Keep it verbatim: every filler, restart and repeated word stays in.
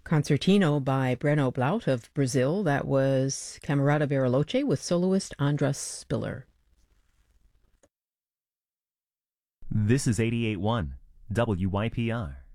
Concertino by Breno Blaut of Brazil. That was Camerata Bariloche with soloist Andras Spiller. This is eighty-eight point one W Y P R.